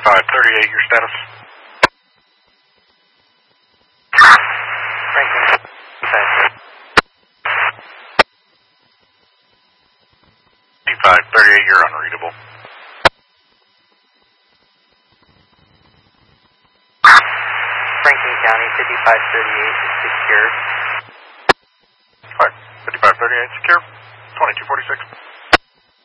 5538, your status? Franklin, 5538, you're unreadable. Franklin County, 5538 is secure. Alright, 5538 secure, 2246.